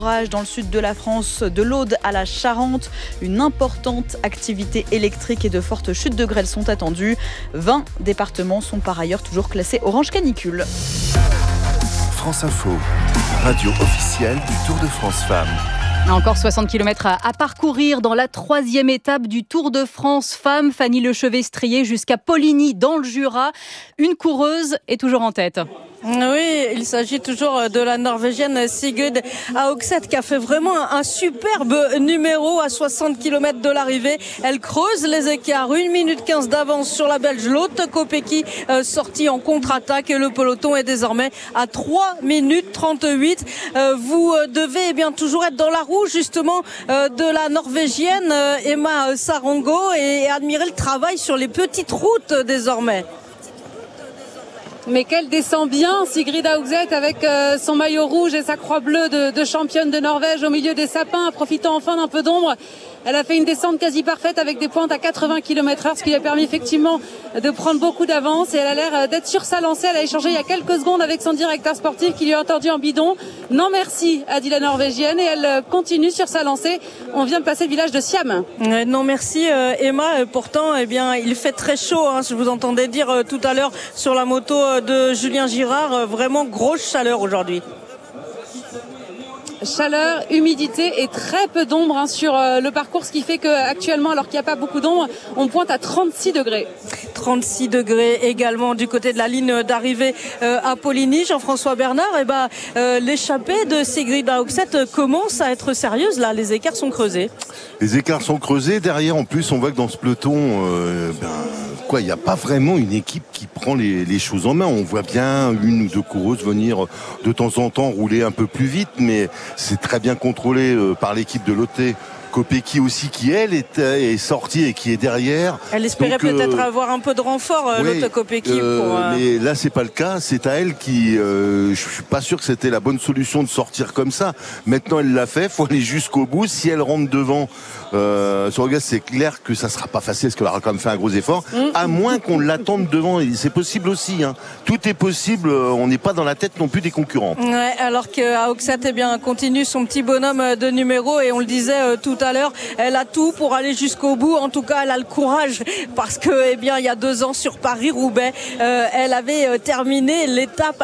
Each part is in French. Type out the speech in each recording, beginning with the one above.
Dans le sud de la France, de l'Aude à la Charente, une importante activité électrique et de fortes chutes de grêle sont attendues. 20 départements sont par ailleurs toujours classés orange canicule. France Info, radio officielle du Tour de France Femmes. Encore 60 km à parcourir dans la 3e étape du Tour de France Femmes. Fanny Lechevet-Strier jusqu'à Poligny dans le Jura. Une coureuse est toujours en tête. Oui, il s'agit toujours de la Norvégienne Sigrid Haugset qui a fait vraiment un superbe numéro à 60 km de l'arrivée. Elle creuse les écarts, 1 minute 15 d'avance sur la Belge Lotte Kopecky, sortie en contre-attaque, et le peloton est désormais à 3 minutes 38. Vous devez bien toujours être dans la roue justement de la Norvégienne Emma Sarongo et admirer le travail sur les petites routes désormais. Mais qu'elle descend bien, Sigrid Haugset, avec son maillot rouge et sa croix bleue de championne de Norvège au milieu des sapins, profitant enfin d'un peu d'ombre. Elle a fait une descente quasi parfaite avec des pointes à 80 km/h, ce qui lui a permis effectivement de prendre beaucoup d'avance. Et elle a l'air d'être sur sa lancée. Elle a échangé il y a quelques secondes avec son directeur sportif qui lui a entendu en bidon. Non merci, a dit la Norvégienne, et elle continue sur sa lancée. On vient de passer le village de Siam. Non merci Emma. Pourtant, il fait très chaud. Je vous entendais dire tout à l'heure sur la moto de Julien Girard. Vraiment grosse chaleur aujourd'hui. Chaleur, humidité et très peu d'ombre sur le parcours, ce qui fait qu'actuellement, alors qu'il n'y a pas beaucoup d'ombre, on pointe à 36 degrés. 36 degrés également du côté de la ligne d'arrivée à Poligny. Jean-François Bernard, l'échappée de Sigrid Haugset commence à être sérieuse là, les écarts sont creusés. Les écarts sont creusés, derrière en plus on voit que dans ce peloton, il n'y a pas vraiment une équipe qui prend les choses en main. On voit bien une ou deux coureuses venir de temps en temps rouler un peu plus vite, mais c'est très bien contrôlé par l'équipe de Lotte Kopecky aussi, qui elle est sortie et qui est derrière. Elle espérait peut-être avoir un peu de renfort, Lotte Kopecky. Mais là c'est pas le cas, c'est à elle qui je suis pas sûr que c'était la bonne solution de sortir comme ça. Maintenant elle l'a fait, faut aller jusqu'au bout. Si elle rentre devant sur le gaz, c'est clair que ça sera pas facile parce qu'elle aura quand même fait un gros effort, à moins qu'on l'attende devant. Et c'est possible aussi, tout est possible, on n'est pas dans la tête non plus des concurrents. Ouais, alors que Haugset continue son petit bonhomme de numéro, et on le disait tout à l'heure, elle a tout pour aller jusqu'au bout. En tout cas, elle a le courage parce que, il y a 2 ans sur Paris-Roubaix, elle avait terminé l'étape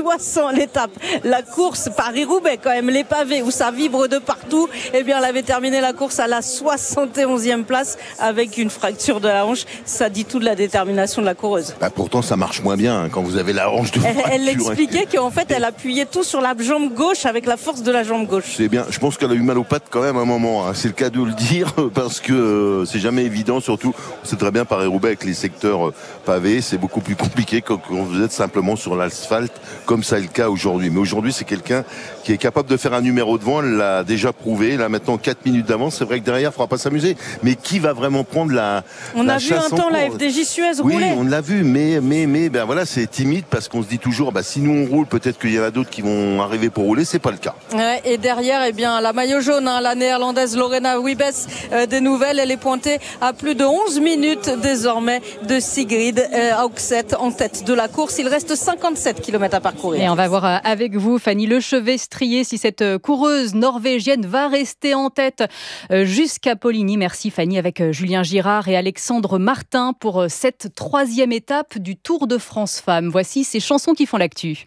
la course Paris-Roubaix quand même, les pavés où ça vibre de partout. Elle avait terminé la course à la 71e place avec une fracture de la hanche. Ça dit tout de la détermination de la coureuse. Pourtant, ça marche moins bien quand vous avez la hanche de fracture. Elle expliquait qu'en fait, elle appuyait tout sur la jambe gauche avec la force de la jambe gauche. C'est bien. Je pense qu'elle a eu mal aux pattes quand même à un moment. C'est le cas de le dire parce que c'est jamais évident. Surtout, c'est très bien Paris-Roubaix avec les secteurs pavés. C'est beaucoup plus compliqué quand vous êtes simplement sur l'asphalte, comme ça est le cas aujourd'hui. Mais aujourd'hui, c'est quelqu'un qui est capable de faire un numéro devant. Elle l'a déjà prouvé. Là, maintenant, 4 minutes d'avance. C'est vrai que derrière, il ne faudra pas s'amuser. Mais qui va vraiment prendre la On la a vu un temps la FDJ Suez rouler. Oui, on l'a vu. Mais voilà, c'est timide parce qu'on se dit toujours, si nous on roule, peut-être qu'il y en a d'autres qui vont arriver pour rouler. C'est pas le cas. Ouais, et derrière, la maillot jaune, la néerlandaise Lorena Wiebes des nouvelles, elle est pointée à plus de 11 minutes désormais de Sigrid Haugset en tête de la course. Il reste 57 km à parcourir. Et on va voir avec vous, Fanny Lechevet-Strier, si cette coureuse norvégienne va rester en tête jusqu'à Poligny. Merci Fanny, avec Julien Girard et Alexandre Martin pour cette 3e étape du Tour de France Femmes. Voici ces chansons qui font l'actu.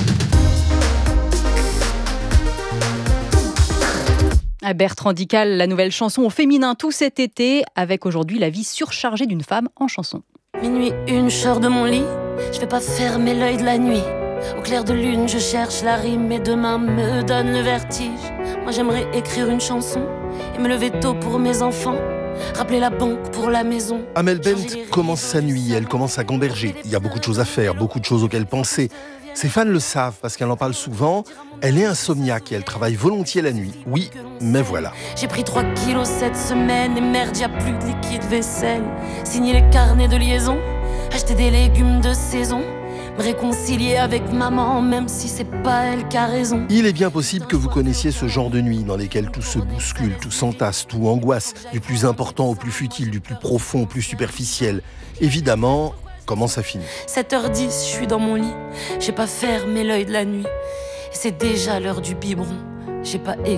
Bertrand Dical, la nouvelle chanson au féminin tout cet été, avec aujourd'hui la vie surchargée d'une femme en chanson. Minuit 1, je sors de mon lit, je vais pas fermer l'œil de la nuit. Au clair de lune, je cherche la rime et demain me donne le vertige. Moi j'aimerais écrire une chanson et me lever tôt pour mes enfants. Rappeler la banque pour la maison. Amel Bent commence sa nuit, elle commence à gamberger. Il y a beaucoup de choses à faire, beaucoup de choses auxquelles penser. Ses fans le savent parce qu'elle en parle souvent. Elle est insomniaque et elle travaille volontiers la nuit. Oui, mais voilà. J'ai pris 3 kilos cette semaine et merde, y a plus de liquide vaisselle. Signer les carnets de liaison, acheter des légumes de saison. Me réconcilier avec maman, même si c'est pas elle qui a raison. Il est bien possible que vous connaissiez ce genre de nuit dans lesquelles tout se bouscule, tout s'entasse, tout angoisse, du plus important au plus futile, du plus profond au plus superficiel. Évidemment, comment ça finit ? 7h10, je suis dans mon lit, j'ai pas fermé l'œil de la nuit. Et c'est déjà l'heure du biberon, j'ai pas